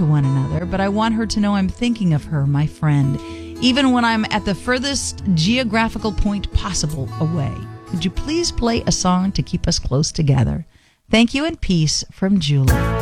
to one another, but I want her to know I'm thinking of her, my friend, even when I'm at the furthest geographical point possible away. Could you please play a song to keep us close together? Thank you and peace from Julie.